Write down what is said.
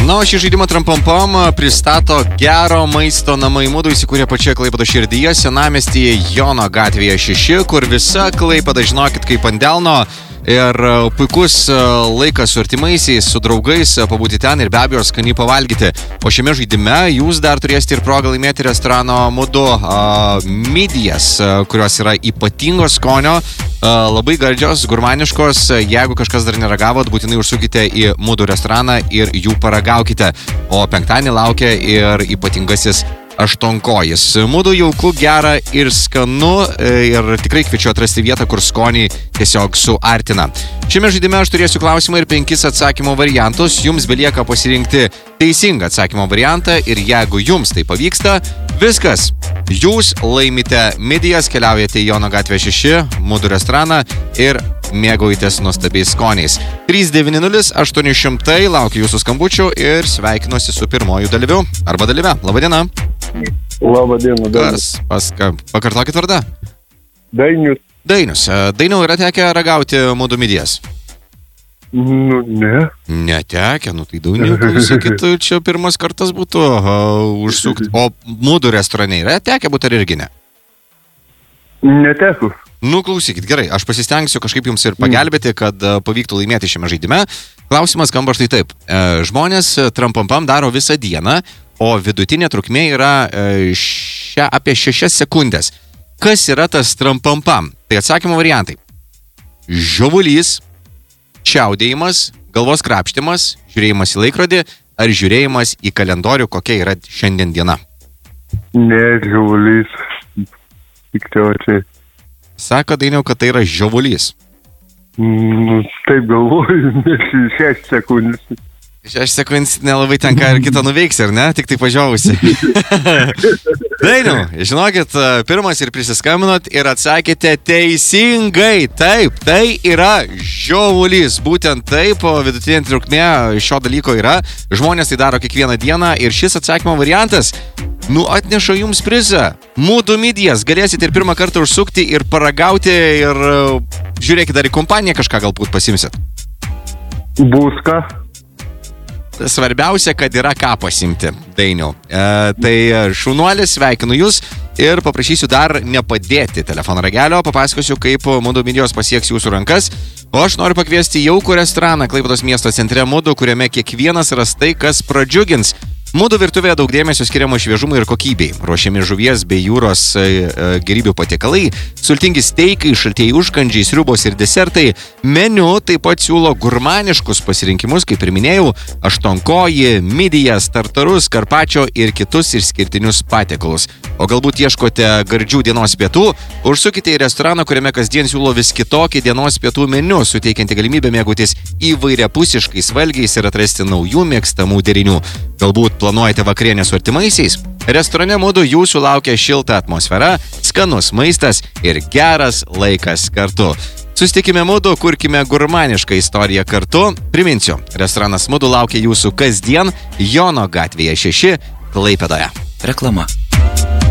Na, o šį žaidimą Trampampam pristato gero maisto namai. Mudu įsikūrė pačioje Klaipėdos širdyje, senamiestyje Jono gatvėje 6, kur visa Klaipėda, žinokit, kaip ant delno. Ir puikus laikas su artimaisiais, su draugais pabūti ten ir be abejo skaniai pavalgyti. O šiame žaidime jūs dar turėsite ir progą laimėti restorano Mudu midijas, kurios yra ypatingos skonio, labai gardžios, gurmaniškos. Jeigu kažkas dar neragavot, būtinai užsukite į Mudu restoraną ir jų paragaukite. O penktadienį laukia ir ypatingasis aštuonkojis. Mudu jauku, gera ir skanu ir tikrai kviečiu atrasti vietą, kur skonį tiesiog suartina. Šiame žaidime aš turėsiu klausimą ir 5 atsakymo variantus. Jums belieka pasirinkti teisingą atsakymo variantą ir jeigu jums tai pavyksta, viskas. Jūs laimite midijas, keliaujate į Jono gatvę 6, Mudu restoraną ir mėgaujatės nuostabiais skoniais. 390-800, laukiu jūsų skambučių ir sveikinuosi su pirmoju dalyviu arba dalyve. Labadiena. Labadiena. Pakartokit vardą. Dainius. Dainiau, yra tekę ragauti Mudu midijas? Nu, ne. Netekę, tai Dainiau, klausykit, čia pirmas kartas būtų užsukti. O Mudu restorane yra tekę būti ar irgi ne? Neteku. Klausykit, gerai, aš pasistengsiu kažkaip jums ir pagelbėti, kad pavyktų laimėti šiame žaidime. Klausimas skamba štai taip. Žmonės Trampampam daro visą dieną, o vidutinė trukmė yra apie 6 sekundės. Kas yra tas Trampampam? Tai atsakymo variantai. Žiovulys, čiaudėjimas, galvos krapštimas, žiūrėjimas į laikrodį ar žiūrėjimas į kalendorių, kokia yra šiandien diena. Ne, žiovulys. Tikriausiai. Sako Dainiau, kad tai yra žiovulys. Taip galvoju, nes 6 sekundės. 6 sekundės nelabai tenka ir kitą nuveiksi, ar ne? Tik tai pažiausi. Dainiau, žinokit, pirmas ir prisiskambinot ir atsakėte teisingai. Taip, tai yra žiovulys. Būtent taip, vidutinė trukmė šio dalyko yra. Žmonės tai daro kiekvieną dieną ir šis atsakymo variantas atneša jums prizą. Mudu midijas. Galėsite ir pirmą kartą užsukti ir paragauti ir žiūrėkit, dar į kompaniją kažką galbūt pasimsit. Bus ką? Svarbiausia, kad yra ką pasimti, Dainiau. Tai šaunuolis, sveikinu jūs ir paprašysiu dar nepadėti telefono ragelio, papasakosiu, kaip Mudu midijos pasieks jūsų rankas. O aš noriu pakviesti jaukų restoraną Klaipėdos miesto centre Mudu, kuriame kiekvienas ras tai, kas pradžiugins. Mudu virtuvėje daug dėmesio skiriama šviežumui ir kokybei. Ruošiami žuvies bei jūros gėrybių patiekalai, sultingi steikai, šaltieji užkandžiai, sriubos ir desertai. Meniu taip pat siūlo gurmaniškus pasirinkimus, kaip ir minėjau, aštuonkojį, midijas, tartarus, karpačio ir kitus išskirtinius patiekalus. O galbūt ieškote gardžių dienos pietų, užsukite į restoraną, kuriame kasdien siūlo vis kitokį dienos pietų meniu, suteikianti galimybę mėgautis įvairiapusiškais valgiais ir atrasti naujų mėgstamų derinių. Galbūt planuojate vakarienę su artimaisiais? Restorane Mudu jūsų laukia šilta atmosfera, skanus maistas ir geras laikas kartu. Susitikime Mudu, kurkime gurmanišką istoriją kartu. Priminsiu, restoranas Mudu laukia jūsų kasdien Jono gatvėje 6, Klaipėdoje. Reklama.